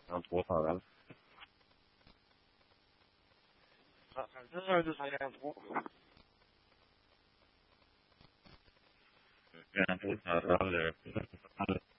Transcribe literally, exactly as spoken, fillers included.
然后吐槽了。啊，反正就是这样吐。这样吐槽了，